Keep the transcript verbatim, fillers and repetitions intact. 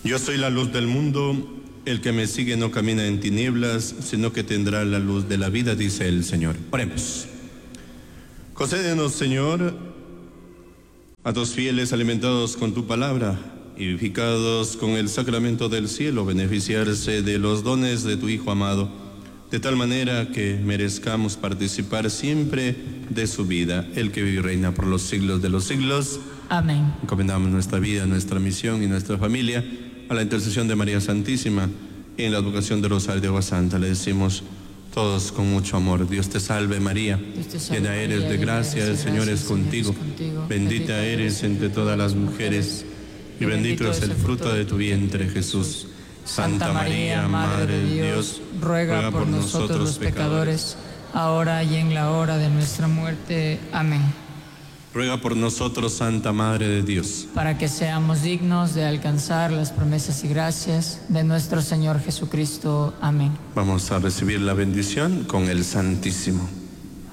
Yo soy la luz del mundo. El que me sigue no camina en tinieblas, sino que tendrá la luz de la vida, dice el Señor. Oremos. Concédenos, Señor, a tus fieles alimentados con tu palabra y vivificados con el sacramento del cielo, beneficiarse de los dones de tu Hijo amado, de tal manera que merezcamos participar siempre de su vida, el que vive y reina por los siglos de los siglos. Amén. Encomendamos nuestra vida, nuestra misión y nuestra familia a la intercesión de María Santísima y en la advocación de Rosario de Agua Santa. Le decimos todos con mucho amor: Dios te salve María, llena eres de gracia, el Señor es contigo, bendita eres entre todas las mujeres y bendito es el fruto de tu vientre, Jesús. Santa María, Madre de Dios, ruega por nosotros los pecadores, ahora y en la hora de nuestra muerte. Amén. Ruega por nosotros, Santa Madre de Dios, para que seamos dignos de alcanzar las promesas y gracias de nuestro Señor Jesucristo. Amén. Vamos a recibir la bendición con el Santísimo.